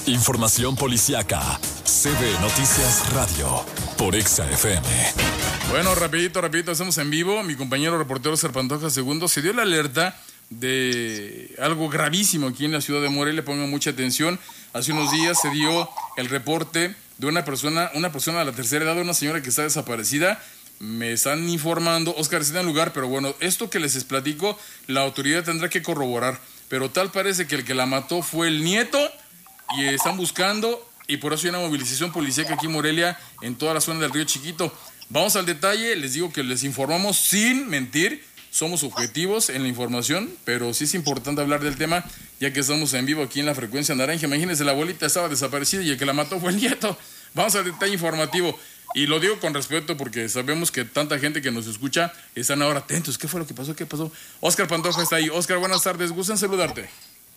Información policiaca. CB Noticias Radio. Por Exa FM. Bueno, rapidito, hacemos en vivo. Mi compañero reportero Oscar Pantoja II se dio la alerta de algo gravísimo aquí en la ciudad de Morelia. Pongan mucha atención. Hace unos días se dio el reporte de una persona de la tercera edad, una señora que está desaparecida. Me están informando, Oscar está en el lugar, pero bueno, esto que les platico, la autoridad tendrá que corroborar. Pero tal parece que el que la mató fue el nieto y están buscando, y por eso hay una movilización policíaca aquí en Morelia, en toda la zona del Río Chiquito. Vamos al detalle, les digo que les informamos sin mentir, somos objetivos en la información, pero sí es importante hablar del tema, ya que estamos en vivo aquí en la frecuencia naranja. Imagínense, la abuelita estaba desaparecida y el que la mató fue el nieto. Vamos al detalle informativo. Y lo digo con respeto porque sabemos que tanta gente que nos escucha están ahora atentos. ¿Qué fue lo que pasó? ¿Qué pasó? Oscar Pantoja está ahí. Oscar, buenas tardes. Gusto en saludarte.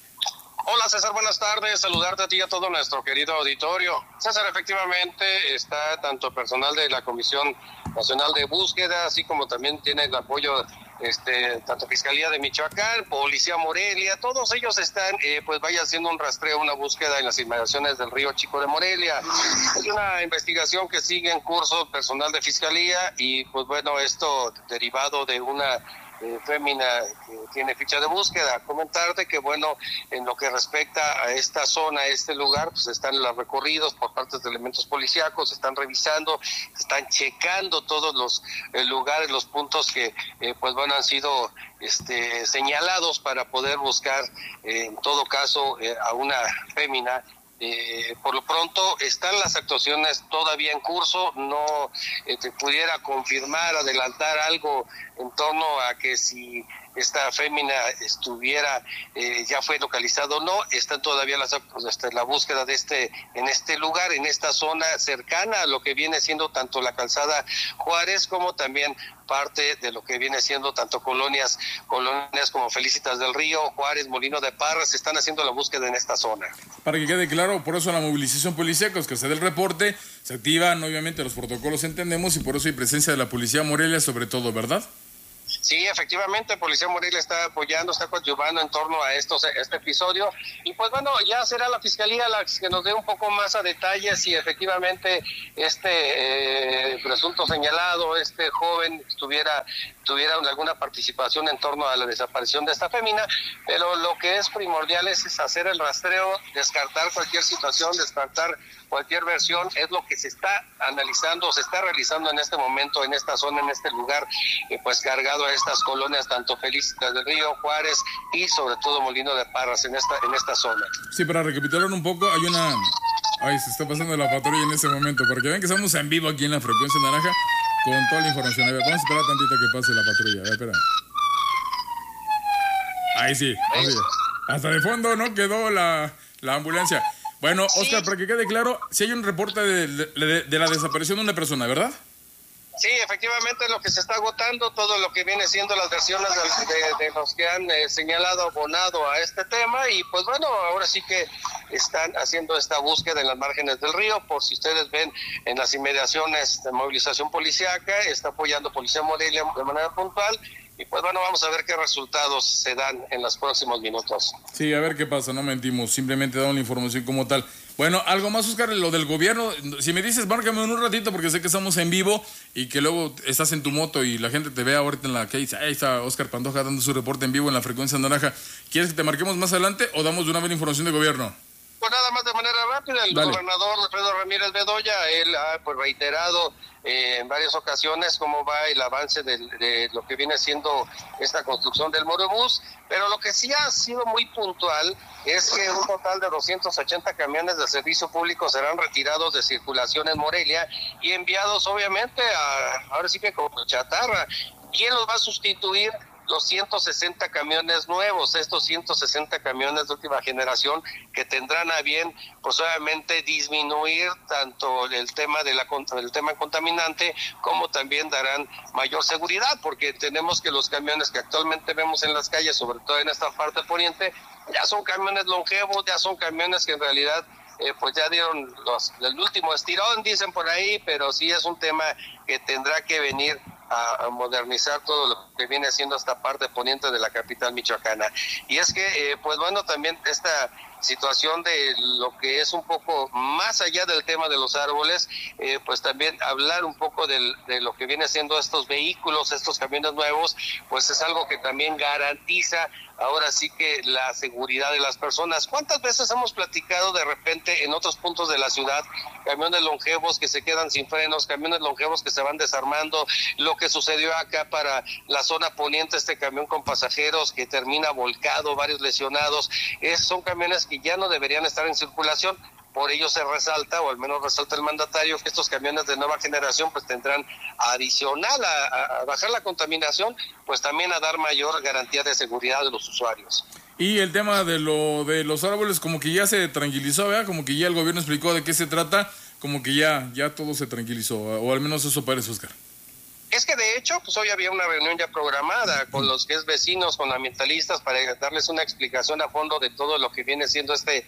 Hola César, buenas tardes. Saludarte a ti y a todo nuestro querido auditorio. César, efectivamente está tanto personal de la Comisión Nacional de Búsqueda, así como también tiene el apoyo tanto Fiscalía de Michoacán, Policía Morelia, todos ellos están haciendo un rastreo, una búsqueda en las inmediaciones del Río Chico de Morelia. Hay una investigación que sigue en curso, personal de Fiscalía, y pues bueno, esto derivado de una fémina que tiene ficha de búsqueda. Comentarte que bueno, en lo que respecta a esta zona, a este lugar, pues están los recorridos por parte de elementos policíacos, están revisando, están checando todos los lugares, los puntos que han sido señalados para poder buscar en todo caso a una fémina. Por lo pronto están las actuaciones todavía en curso, no te pudiera confirmar, adelantar algo en torno a que si esta fémina estuviera, ya fue localizado o no. Están todavía la búsqueda en este lugar, en esta zona cercana a lo que viene siendo tanto la calzada Juárez como también parte de lo que viene siendo tanto colonias como Felicitas del Río, Juárez, Molino de Parras. Se están haciendo la búsqueda en esta zona. Para que quede claro, por eso la movilización policíaca, que se dé el reporte, se activan obviamente los protocolos, entendemos, y por eso hay presencia de la Policía Morelia sobre todo, ¿verdad? Sí, efectivamente, Policía Morelia está apoyando, está coadyuvando en torno a este episodio, y pues bueno, ya será la Fiscalía la que nos dé un poco más a detalle si efectivamente presunto señalado, este joven tuviera alguna participación en torno a la desaparición de esta fémina, pero lo que es primordial es hacer el rastreo, descartar cualquier situación, descartar cualquier versión. Es lo que se está analizando, se está realizando en este momento, en esta zona, en este lugar, cargado a estas colonias, tanto Felicitas del Río, Juárez y sobre todo Molino de Parras en esta zona. Sí, para recapitular un poco, se está pasando la patrulla en este momento, para que vean que estamos en vivo aquí en la frecuencia naranja con toda la información. A ver, vamos a esperar tantito que pase la patrulla. A ver, espera. Ahí sí. Hasta de fondo no quedó la ambulancia. Bueno, Oscar, para que quede claro, si hay un reporte de la desaparición de una persona, ¿verdad? Sí, efectivamente, lo que se está agotando, todo lo que viene siendo las versiones de los que han señalado, abonado a este tema, y pues bueno, ahora sí que están haciendo esta búsqueda en las márgenes del río. Por si ustedes ven en las inmediaciones de movilización policíaca, está apoyando Policía Morelia de manera puntual. Y pues bueno, vamos a ver qué resultados se dan en los próximos minutos. Sí, a ver qué pasa, no mentimos, simplemente damos la información como tal. Bueno, algo más, Oscar, lo del gobierno. Si me dices, márcame en un ratito porque sé que estamos en vivo y que luego estás en tu moto y la gente te ve ahorita en la calle. Ahí está Oscar Pantoja dando su reporte en vivo en la frecuencia naranja. ¿Quieres que te marquemos más adelante o damos de una vez la información de gobierno? Pues nada más de manera rápida, el gobernador Alfredo Ramírez Bedoya, él ha reiterado en varias ocasiones cómo va el avance de lo que viene siendo esta construcción del Morobús, pero lo que sí ha sido muy puntual es que un total de 280 camiones de servicio público serán retirados de circulación en Morelia y enviados obviamente ahora sí que como chatarra. ¿Quién los va a sustituir? Los 160 camiones nuevos, estos 160 camiones de última generación que tendrán a bien, pues obviamente disminuir tanto el tema el tema contaminante, como también darán mayor seguridad, porque tenemos que los camiones que actualmente vemos en las calles, sobre todo en esta parte poniente, ya son camiones longevos, ya son camiones que en realidad pues ya dieron el último estirón, dicen por ahí, pero sí es un tema que tendrá que venir a modernizar todo lo que viene siendo esta parte poniente de la capital michoacana. Y es que, pues bueno, también situación de lo que es un poco más allá del tema de los árboles, pues también hablar un poco de lo que viene siendo estos vehículos, estos camiones nuevos, pues es algo que también garantiza ahora sí que la seguridad de las personas. ¿Cuántas veces hemos platicado de repente en otros puntos de la ciudad, camiones longevos que se quedan sin frenos, camiones longevos que se van desarmando, lo que sucedió acá para la zona poniente, este camión con pasajeros que termina volcado, varios lesionados? Son camiones que ya no deberían estar en circulación. Por ello se resalta, o al menos resalta el mandatario, que estos camiones de nueva generación pues tendrán adicional a bajar la contaminación, pues también a dar mayor garantía de seguridad de los usuarios. Y el tema de los árboles como que ya se tranquilizó, ¿verdad? Como que ya el gobierno explicó de qué se trata, como que ya todo se tranquilizó, o al menos eso parece, Oscar. Es que de hecho, pues hoy había una reunión ya programada con los que es vecinos, con ambientalistas, para darles una explicación a fondo de todo lo que viene siendo este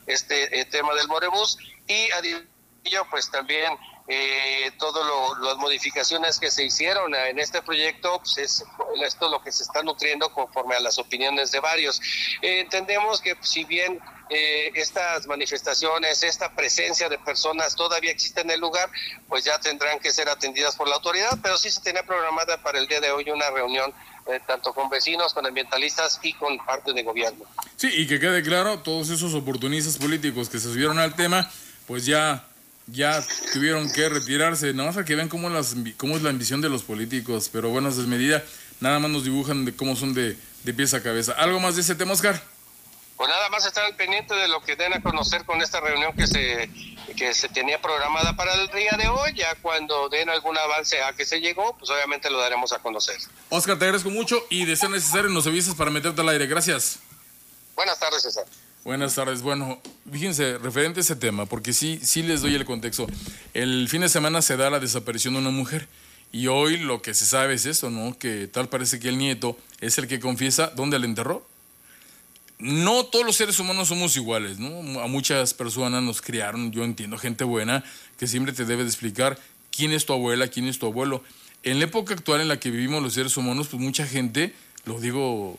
tema del Morebús, y a ello pues también todas las modificaciones que se hicieron en este proyecto, pues es esto lo que se está nutriendo conforme a las opiniones de varios. Entendemos que si bien estas manifestaciones, esta presencia de personas todavía existe en el lugar, pues ya tendrán que ser atendidas por la autoridad, pero sí se tenía programada para el día de hoy una reunión tanto con vecinos, con ambientalistas y con parte de gobierno. Sí, y que quede claro, todos esos oportunistas políticos que se subieron al tema, pues ya tuvieron que retirarse, nada más para que vean cómo es la ambición de los políticos, pero bueno, es desmedida, nada más nos dibujan de cómo son de pies a cabeza. ¿Algo más de ese tema, Oscar? Pues nada más estar al pendiente de lo que den a conocer con esta reunión que se tenía programada para el día de hoy. Ya cuando den algún avance a que se llegó, pues obviamente lo daremos a conocer. Oscar, te agradezco mucho y de ser necesario nos avisas para meterte al aire. Gracias. Buenas tardes, César. Buenas tardes. Bueno, fíjense, referente a ese tema, porque sí les doy el contexto. El fin de semana se da la desaparición de una mujer y hoy lo que se sabe es esto, ¿no? Que tal parece que el nieto es el que confiesa dónde la enterró. No todos los seres humanos somos iguales, ¿no? A muchas personas nos criaron, yo entiendo, gente buena, que siempre te debe de explicar quién es tu abuela, quién es tu abuelo. En la época actual en la que vivimos los seres humanos, pues mucha gente, lo digo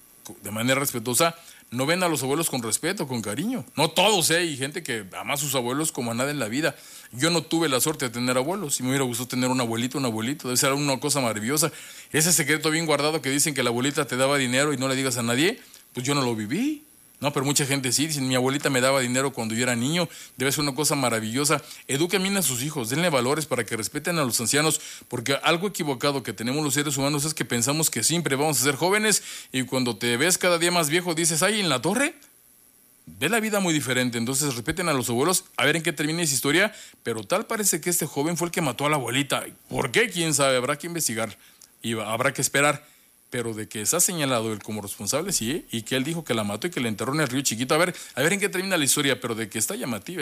de manera respetuosa, no ven a los abuelos con respeto, con cariño. No todos, hay gente que ama a sus abuelos como a nada en la vida. Yo no tuve la suerte de tener abuelos. Si me hubiera gustado tener un abuelito, debe ser una cosa maravillosa. Ese secreto bien guardado que dicen que la abuelita te daba dinero y no le digas a nadie, pues yo no lo viví. No, pero mucha gente sí, dicen, mi abuelita me daba dinero cuando yo era niño, debe ser una cosa maravillosa. Eduquen bien a sus hijos, denle valores para que respeten a los ancianos, porque algo equivocado que tenemos los seres humanos es que pensamos que siempre vamos a ser jóvenes y cuando te ves cada día más viejo dices, ay, en la torre, ve la vida muy diferente. Entonces respeten a los abuelos, a ver en qué termina esa historia, pero tal parece que este joven fue el que mató a la abuelita. ¿Por qué? ¿Quién sabe? Habrá que investigar y habrá que esperar. Pero de que está señalado él como responsable, sí, y que él dijo que la mató y que la enterró en el río Chiquito. A ver en qué termina la historia, pero de que está llamativa,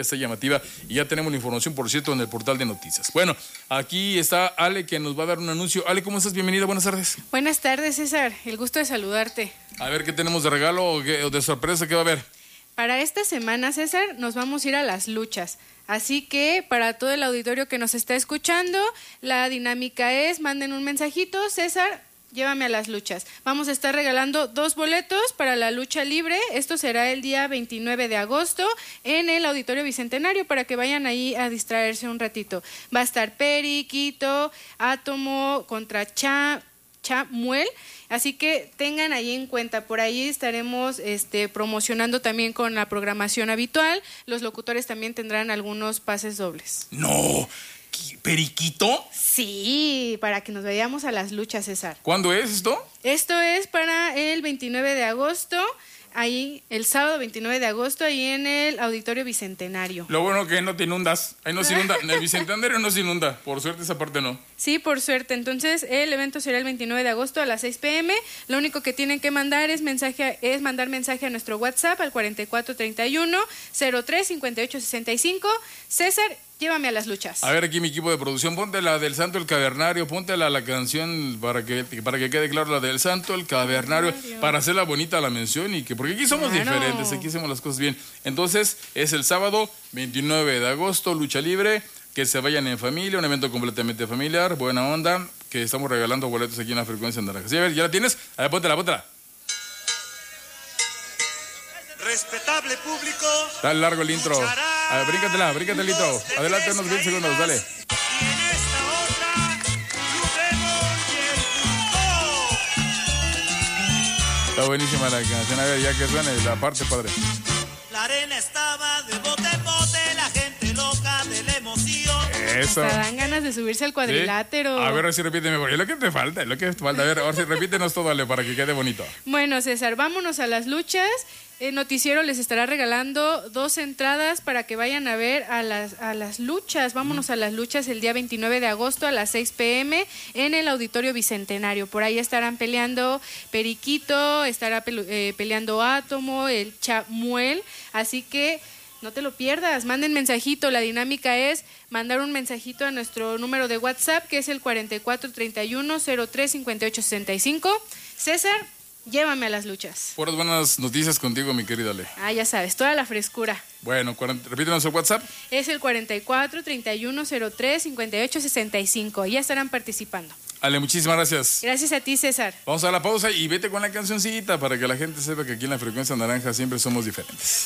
y ya tenemos la información, por cierto, en el portal de noticias. Bueno, aquí está Ale, que nos va a dar un anuncio. Ale, ¿cómo estás? Bienvenida, buenas tardes. Buenas tardes, César, el gusto de saludarte. A ver, ¿qué tenemos de regalo o de sorpresa? ¿Qué va a haber? Para esta semana, César, nos vamos a ir a las luchas. Así que para todo el auditorio que nos está escuchando, la dinámica es, manden un mensajito, César, llévame a las luchas. Vamos a estar regalando 2 boletos para la lucha libre. Esto será el día 29 de agosto en el Auditorio Bicentenario para que vayan ahí a distraerse un ratito. Va a estar Peri, Quito, Átomo contra Chamuel. Así que tengan ahí en cuenta, por ahí estaremos promocionando también con la programación habitual. Los locutores también tendrán algunos pases dobles. ¡No! ¿Periquito? Sí, para que nos vayamos a las luchas, César. ¿Cuándo es esto? Esto es para el 29 de agosto, ahí el sábado 29 de agosto, ahí en el Auditorio Bicentenario. Lo bueno que no te inundas, ahí no se inunda, en el Bicentenario no se inunda, por suerte esa parte no. Sí, por suerte, entonces el evento será el 29 de agosto a las 6 p.m, lo único que tienen que mandar es mandar mensaje a nuestro WhatsApp al 4431-035865, César, llévame a las luchas. A ver, aquí mi equipo de producción, ponte la del Santo el Cavernario, ponte la canción para que quede claro la del Santo el Cavernario, para hacerla bonita la mención y que porque aquí somos diferentes, aquí hacemos las cosas bien. Entonces, es el sábado 29 de agosto, lucha libre, que se vayan en familia, un evento completamente familiar, buena onda, que estamos regalando boletos aquí en la frecuencia naranja. Sí, a ver, ¿ya la tienes? A ver, póntela. Respetable público. Dale largo el intro. A ver, bríncate el intro. Adelante unos 20 segundos, dale. Y en esta otra, Blue Demon y el Bulldog. Está buenísima la canción. A ver, ya que suene la parte, padre. La arena estaba de bote en bote, la gente loca de la emoción. Eso. Hasta dan ganas de subirse al cuadrilátero. ¿Sí? A ver, ahora sí repíteme, porque es lo que te falta, es lo que te falta. A ver, ahora sí repítenos todo, dale, para que quede bonito. Bueno, César, vámonos a las luchas. El noticiero les estará regalando 2 entradas para que vayan a ver a las luchas. Vámonos a las luchas el día 29 de agosto a las 6 p.m. en el Auditorio Bicentenario. Por ahí estarán peleando Periquito, estará peleando Átomo, el Chamuel. Así que no te lo pierdas, manden mensajito. La dinámica es mandar un mensajito a nuestro número de WhatsApp, que es el 4431-035865. César, llévame a las luchas. Puras buenas noticias contigo, mi querida Ale. Ya sabes, toda la frescura. Bueno, repítenos el WhatsApp. Es el 4431-035865. Ya estarán participando. Ale, muchísimas gracias. Gracias a ti, César. Vamos a la pausa y vete con la cancioncita para que la gente sepa que aquí en la Frecuencia Naranja siempre somos diferentes.